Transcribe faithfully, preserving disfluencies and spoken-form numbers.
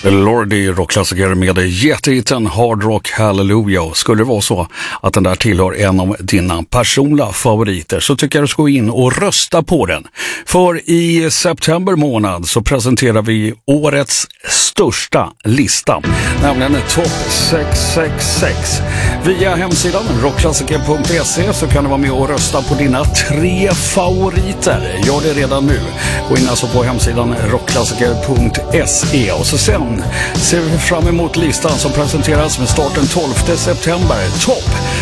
Lordi, rockklassiker med jättehitten Hard Rock Hallelujah. Skulle det vara så att den där tillhör en av dina personliga favoriter, så tycker jag du ska gå in och rösta på den. För i september månad så presenterar vi årets största lista, nämligen Topp sex sex sex. Via hemsidan rockklassiker punkt se så kan du vara med och rösta på dina tre favoriter. Gör det redan nu. Gå in alltså på hemsidan rockklassiker punkt se och så sen ser vi fram emot listan som presenteras med starten tolfte september. Topp